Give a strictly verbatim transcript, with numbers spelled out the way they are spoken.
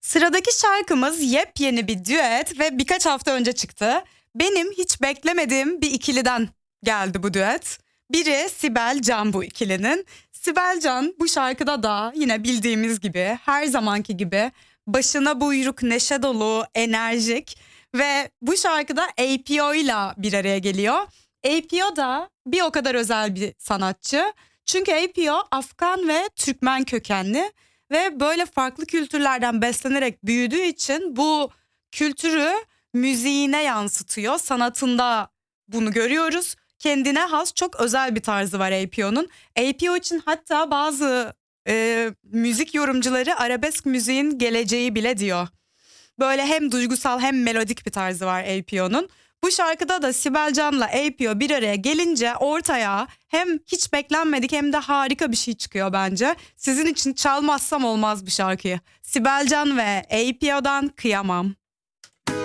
Sıradaki şarkımız yepyeni bir düet ve birkaç hafta önce çıktı. Benim hiç beklemediğim bir ikiliden geldi bu düet. Biri Sibel Can bu ikilinin. Sibel Can bu şarkıda da yine bildiğimiz gibi her zamanki gibi başına buyruk, neşe dolu, enerjik ve bu şarkıda A P O ile bir araya geliyor. A P O da bir o kadar özel bir sanatçı. Çünkü A P O Afgan ve Türkmen kökenli. Ve böyle farklı kültürlerden beslenerek büyüdüğü için bu kültürü müziğine yansıtıyor. Sanatında bunu görüyoruz. Kendine has çok özel bir tarzı var A P O'nun. A P O için hatta bazı e, müzik yorumcuları arabesk müziğin geleceği bile diyor. Böyle hem duygusal hem melodik bir tarzı var A P O'nun. Bu şarkıda da Sibel Can'la A P O bir araya gelince ortaya hem hiç beklenmedik hem de harika bir şey çıkıyor bence. Sizin için çalmazsam olmaz bu şarkıyı. Sibel Can ve A P O'dan Kıyamam.